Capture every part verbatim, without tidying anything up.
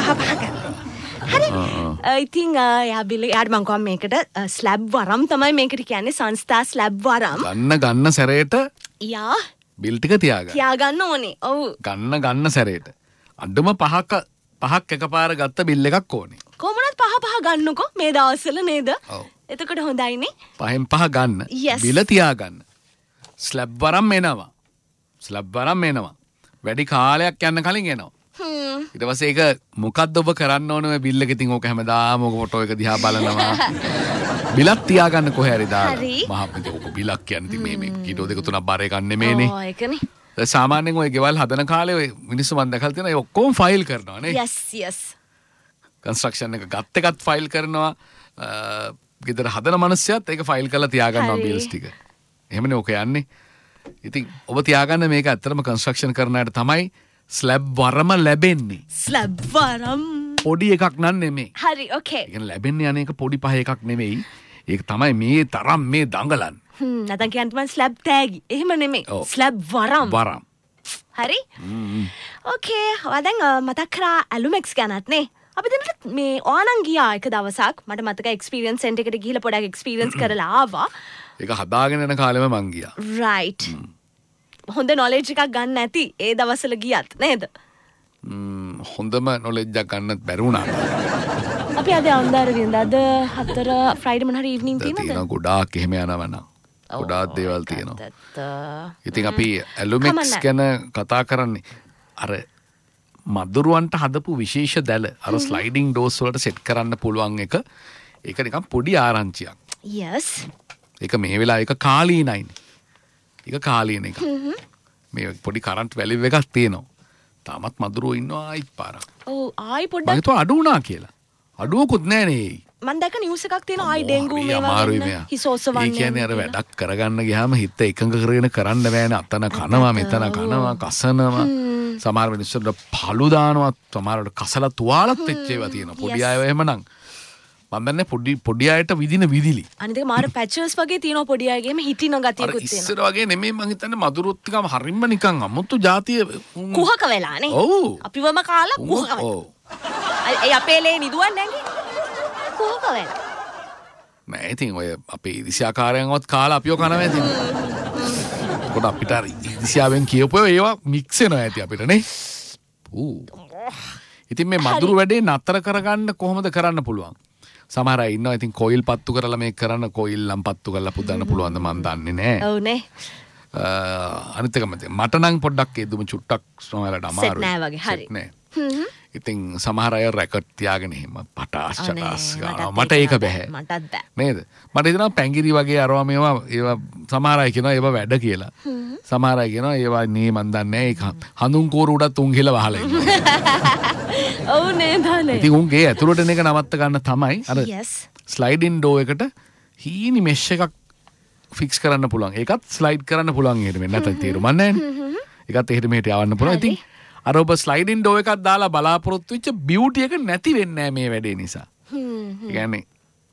පහ ගන්න. හරි. ඉතින් යා බිල යාට මං කොහොම මේකට ස්ලැබ් වරම් තමයි මේකට කියන්නේ සංස්ථා ස්ලැබ් වරම්. ගන්න ගන්න සැරේට යා බිල් ටික තියාගන්න. තියාගන්න ඕනේ. ඔව්. ගන්න ගන්න සැරේට. අඩුම පහක පහක් එකපාර ගත්ත බිල් එකක් ඕනේ. කොහොමවත් පහ පහ ගන්නකො මේ දවස්වල නේද? ඔව්. එතකොට හොඳයිනේ. පහෙන් පහ ගන්න. බිල තියාගන්න. ස්ලැබ් වරම් එනවා. ස්ලැබ් වරම් එනවා. වැඩි කාලයක් යන්න කලින් එනවා. හ්ම්. ඊට පස්සේ ඒක මොකද්ද ඔබ කරන්න ඕනේ ඔය බිල් එක ඉතින් ඕක හැමදාම ඕක ෆොටෝ එක දිහා බලනවා. බිලක් තියාගන්න කොහේ හරි දාලා. මහා පිට ඕක බිලක් කියන්නේ ඉතින් මේ මේ කීටෝ දෙක තුනක් බාර එකක් නෙමෙයිනේ. ඔව් ඒකනේ. සාමාන්‍යයෙන් ඔය ගෙවල් හදන කාලේ ඔය මිනිස්සු මන් දැකලා තියෙනවා ඒ ඔක්කොම ෆයිල් කරනවා නේ. yes yes. කන්ස්ට්‍රක්ෂන් එක ගත්ත එකත් ෆයිල් කරනවා. ගෙදර හදන මිනිස්සුත් ඒක ෆයිල් කරලා තියාගන්නවා බිල්ස් ටික. එහෙමනේ ඔක යන්නේ. ඉතින් ඔබ තියාගන්න මේක ඇත්තටම කන්ස්ට්‍රක්ෂන් කරන අයට තමයි ස්ලැබ් වරම ලැබෙන්නේ. ස්ලැබ් වරම් පොඩි එකක් නන් නෙමෙයි. හරි ඕකේ. ඒ කියන්නේ ලැබෙන්නේ අනේක පොඩි පහ එකක් නෙමෙයි. ඒක තමයි මේ තරම් මේ දඟලන්. හ්ම් නැතන් කියන්න තමයි ස්ලැබ් තෑගි. එහෙම නෙමෙයි. ස්ලැබ් වරම්. වරම්. හරි? ඕකේ. ඔයා දැන් මතක් කරා ඇලුමෙක්ස් ගැනත් නේ. අපි දැන් මේ ඕනන් ගියා එක දවසක් මට මතකයි එක්ස්පීරියන්ස් සෙන්ටර් එකට ගිහිල්ලා පොඩක් එක්ස්පීරියන්ස් කරලා ආවා. ඒක හදාගෙන යන කාලෙම මං ගියා. රයිට්. හොඳ නොලෙජ් එකක් ගන්න ඇති ඒ දවස්වල ගියත් නේද? ම්ම් හොඳම නොලෙජ් එකක් ගන්නත් බැරි වුණා. අපි අද අන්දාර වින්ද අද හතර ෆ්‍රයිඩේ මොන හරි ඉවනිං තියෙනවද? තියෙනවා ගොඩාක් එහෙම යනවා නම්. ගොඩාක් දේවල් තියෙනවා. ඉතින් අපි ඇලුමික්ස් ගැන කතා කරන්නේ අර මදුරුවන්ට හදපු විශේෂ දැල අර ස්ලයිඩිං ඩෝස් වලට සෙට් කරන්න පුළුවන් එක ඒක නිකන් පොඩි ආරංචියක්. yes. ඒක මේ වෙලාව ඒක කාලීනයිනේ. ඒක කාලීන එක. මේ පොඩි කරන්ට් වැලිව් එකක් තියෙනවා. තාමත් මදුරුවෝ ඉන්නවා ආයි පාරක්. ඔව් ආයි මම පොඩ්ඩක් හිතුවා අඩු වුණා කියලා. අඩුවකුත් නැහැ නේ. මම දැක්ක නිවුස් එකක් තියෙනවා ආයි ඩෙන්ගු හරි මේවා අමාරුයි ගැන. මෙයා. හිසෝසවන්නේ. ඒ කියන්නේ අර වැඩක් කරගන්න ගියාම හිත එකඟ කරගෙන කරන්න බෑනේ. අතන කනවා මෙතන කනවා කසනවා. සමහර මිනිස්සුන්ට පළු දානවා. සමහරවට කසල තුවාලත් වෙච්ච ඒවා තියෙනවා. පොඩි අය එහෙමනම් මම දන්නේ පොඩි පොඩි අයට විදින විදිලි. අනිත් එක මාර පැචර්ස් වගේ තියෙනවා පොඩි අයගේම හිටින ගතියකුත් අර තියෙනවා. ඉස්සර වගේ නෙමෙයි මං හිතන්නේ මදුරුත් ටිකම හරින්ම නිකන් අමුතු જાතිය කුහක වෙලානේ. ඔව්. අපිවම කාලා කුහක වෙලා. ඔව්. ඒ අපේ ලේ නිදුවන්නේ නැගේ. කුහක වෙලා. නෑ ඉතින් ඔය අපේ ඉරිසියාකාරයන්වත් කාලා අපිව කනවා ඇති. කොට අපිට අර ඉරිසියාවෙන් කියපුවා ඒවා මික්ස් වෙනවා ඇති අපිට නේ. ඌ. ඉතින් මේ මදුරු වැඩේ නතර කරගන්න කොහොමද කරන්න පුළුවන්? සමහර අය ඉන්නවා ඉතින් කොයිල් පත්තු කරලා මේක කරන්න කොයිල් නම් පත්තු කරලා පුදන්න පුළුවන්ද මන් දන්නේ නෑ. ඔව් නේ. අනිත් එක මට නම් පොඩ්ඩක් ඒ දුම චුට්ටක් සමහරට අමාරුයි. සෙට් නෑ වගේ හරි. නෑ. ඉතින් සමහර අය රෙකෝඩ් තියාගෙන එහෙම පටාස් චටාස් ගන්නවා. මට ඒක බෑ. මටත් බෑ. නේද? මට හිතෙනවා පැංගිරි වගේ අරවා මේවා ඒවා සමහර අය කියනවා ඒවා වැඩ කියලා. සමහර අය කියනවා ඒවා නේ මන් දන්නේ නෑ ඒක හඳුන් කෝරු උඩත් උන් කියලා වහලා ඉන්නවා. ඔව් නේද නේ. ඉතින් උන්ගේ ඇතුළට එන එක නවත්ත ගන්න තමයි අර yes. ස්ලයිඩින් ඩෝ එකට හීනි මෙෂ් එකක් ෆික්ස් කරන්න පුළුවන්. ඒකත් ස්ලයිඩ් කරන්න පුළුවන් එහෙම නැත්නම් තේරුම් නැහැ නේ. ඒකත් එහෙට මෙහෙට යවන්න පුළුවන්. ඉතින් අර ඔබ ස්ලයිඩින් ඩෝ එකක් දාලා බලාපොරොත්තු වෙච්ච බියුටි එක නැති වෙන්නේ නැහැ මේ වැඩේ නිසා. ඒ කියන්නේ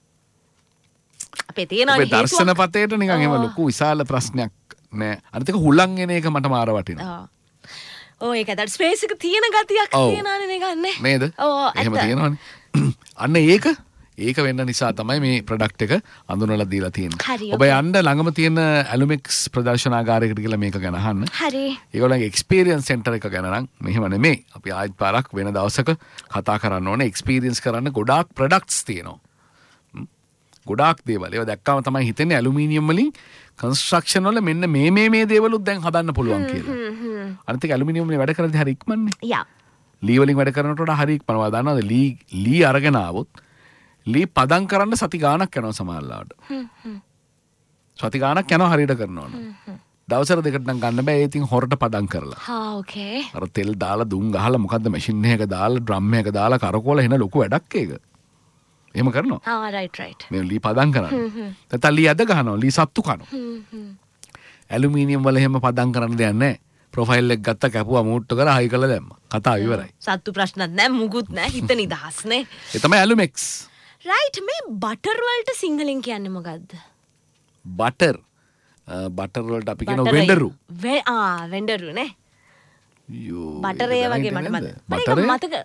අපේ තියෙන අපේ දර්ශන පතේට නිකන් එහෙම ලොකු විශාල ප්‍රශ්නයක් නෑ. අනිත් එක හුලං එන එක මට මාර වටිනවා. ඔව් ඒක ඇත්තට ස්පේස් එක තියෙන ගතියක් තියෙනවානේ නේ ගන්න. නේද? ඔව් එහෙම තියෙනවානේ. අන්න ඒක ඒක වෙන්න නිසා තමයි මේ ප්‍රොඩක්ට් එක අඳුනලා දීලා තියෙන්නේ. ඔබ යන්න ළඟම තියෙන ඇලුමික්ස් ප්‍රදර්ශනාගාරයකට ගිහලා මේක ගැන අහන්න. හරි. ඒගොල්ලන්ගේ එක්ස්පීරියන්ස් සෙන්ටර් එක ගැන නම් මෙහෙම නෙමෙයි. අපි ආයෙත් පාරක් වෙන දවසක කතා කරන්න ඕනේ. එක්ස්පීරියන්ස් කරන්න ගොඩාක් ප්‍රොඩක්ට්ස් තියෙනවා. ගොඩාක් දේවල්. ඒවා දැක්කම තමයි හිතෙන්නේ ඇලුමිනියම් වලින් කන්ස්ට්‍රක්ෂන් වල මෙන්න මේ මේ මේ දේවලුත් දැන් හදන්න පුළුවන් කියලා. අනිත් එක ඇලුමිනියම් වලින් වැඩ කරද්දී හරි ඉක්මන්නේ. යා. ලී වලින් වැඩ කරනකොට වඩා හරි ඉක්මනවා. දන්නවද? ලී ලී අරගෙන ආවොත් ලී පදම් කරන්න සති ගාණක් යනවා සමහරවිට. සති ගාණක් යනවා හරියට කරනවා නම්. දවසට දෙකට නම් ගන්න බෑ. ඒ ඉතින් හොරට පදම් කරලා. හා ඕකේ. අර තෙල් දාලා දුම් ගහලා මොකද්ද මැෂින් එකක දාලා ඩ්‍රම් එකක දාලා කරකවලා එන ලොකු වැඩක් ඒක. එහෙම කරනවා. ආ රයිට් රයිට්. මේ ලී පදම් කරනවා. නැත්නම් ලී අද ගහනවා. ලී සත්තු කනවා. ඇලුමිනියම් වල එහෙම පදම් කරන්න දෙයක් නැහැ. ප්‍රොෆයිල් එක ගත්ත කැපුවා මූට්ටු කරලා හයි කරලා දැම්මා. කතාව ඉවරයි. සත්තු ප්‍රශ්නත් නැහැ මුකුත් නැහැ. හිත නිදහස් නේ. ඒ තමයි ඇලුමික්ස්. රයිට් මේ බටර් වලට සිංහලෙන් කියන්නේ මොකද්ද? බටර් බටර් වලට අපි කියනවා වෙන්ඩරු. වේ ආ වෙන්ඩරු නේ. යෝ බටර් ඒ වගේ මට මතක. මට මතක